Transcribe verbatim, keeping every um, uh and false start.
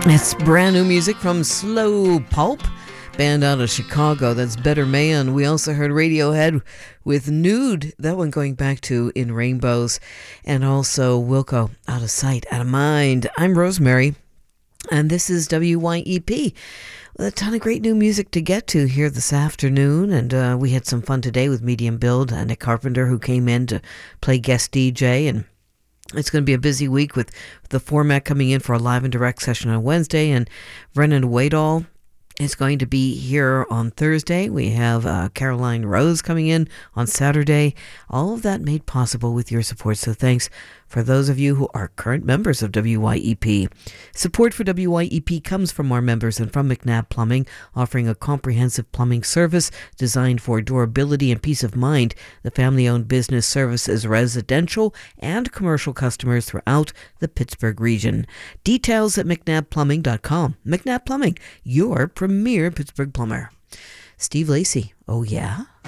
It's brand new music from Slow Pulp, band out of Chicago. That's Better Man. We also heard Radiohead with Nude, that one going back to In Rainbows, and also Wilco, Out of Sight, Out of Mind. I'm Rosemary, and this is W Y E P. With a ton of great new music to get to here this afternoon, and uh, we had some fun today with Medium Build and Nick Carpenter, who came in to play guest D J, and it's going to be a busy week with the format coming in for a live and direct session on Wednesday, and Brennan Waydall is going to be here on Thursday. We have uh, Caroline Rose coming in on Saturday. All of that made possible with your support, so thanks for those of you who are current members of W Y E P. Support for W Y E P comes from our members and from McNabb Plumbing, offering a comprehensive plumbing service designed for durability and peace of mind. The family-owned business services residential and commercial customers throughout the Pittsburgh region. Details at mcnabb plumbing dot com. McNabb Plumbing, your premier Pittsburgh plumber. Steve Lacy, oh yeah?